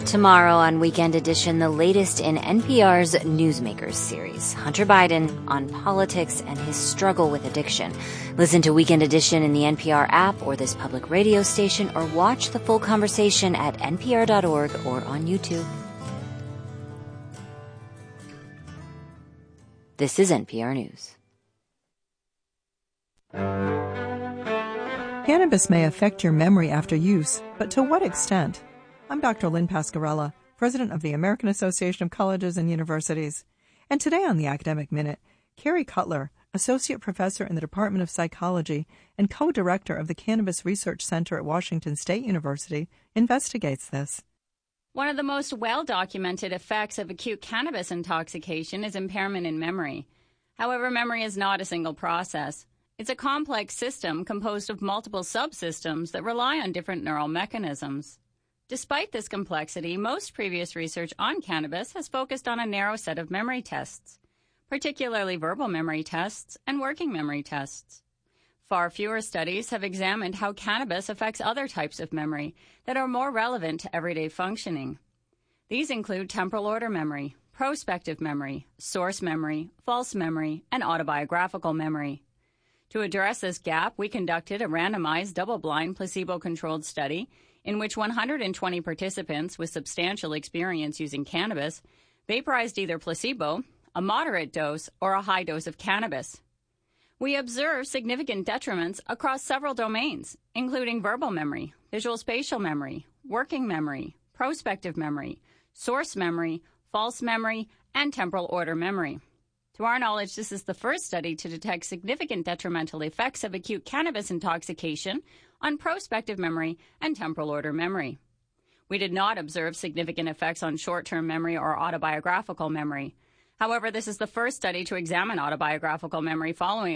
Tomorrow on Weekend Edition, the latest in NPR's Newsmakers series, Hunter Biden on politics and his struggle with addiction. Listen to Weekend Edition in the NPR app or this public radio station, or watch the full conversation at npr.org or on YouTube. This is NPR News. Cannabis may affect your memory after use, but to what extent? I'm Dr. Lynn Pasquarella, president of the American Association of Colleges and Universities. And today on the Academic Minute, Carrie Cutler, associate professor in the Department of Psychology and co-director of the Cannabis Research Center at Washington State University, investigates this. One of the most well-documented effects of acute cannabis intoxication is impairment in memory. However, memory is not a single process. It's a complex system composed of multiple subsystems that rely on different neural mechanisms. Despite this complexity, most previous research on cannabis has focused on a narrow set of memory tests, particularly verbal memory tests and working memory tests. Far fewer studies have examined how cannabis affects other types of memory that are more relevant to everyday functioning. These include temporal order memory, prospective memory, source memory, false memory, and autobiographical memory. To address this gap, we conducted a randomized, double-blind, placebo-controlled study in which 120 participants with substantial experience using cannabis vaporized either placebo, a moderate dose, or a high dose of cannabis. We observed significant detriments across several domains, including verbal memory, visual spatial memory, working memory, prospective memory, source memory, false memory, and temporal order memory. To our knowledge, this is the first study to detect significant detrimental effects of acute cannabis intoxication on prospective memory and temporal order memory. We did not observe significant effects on short-term memory or autobiographical memory. However, this is the first study to examine autobiographical memory following